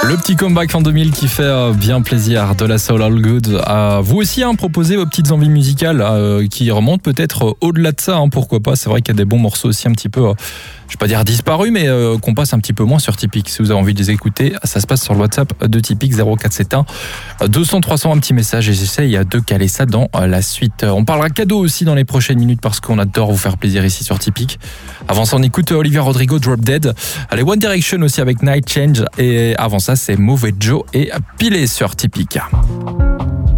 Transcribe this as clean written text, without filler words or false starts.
Le petit comeback en 2000 qui fait bien plaisir, de la soul all good. Vous aussi, proposez vos petites envies musicales qui remontent peut-être au-delà de ça, pourquoi pas. C'est vrai qu'il y a des bons morceaux aussi un petit peu, je vais pas dire disparus, mais qu'on passe un petit peu moins sur Tipeee. Si vous avez envie de les écouter, ça se passe sur le WhatsApp de Tipeee 0471 200 300, un petit message et j'essaye de caler ça dans la suite. On parlera cadeau aussi dans les prochaines minutes parce qu'on adore vous faire plaisir ici sur Tipeee. Avant ça, on écoute Olivia Rodrigo, Drop Dead. Allez, One Direction aussi avec Night Change et avant ça, c'est Move et Joe et Pilé sur Tipeee.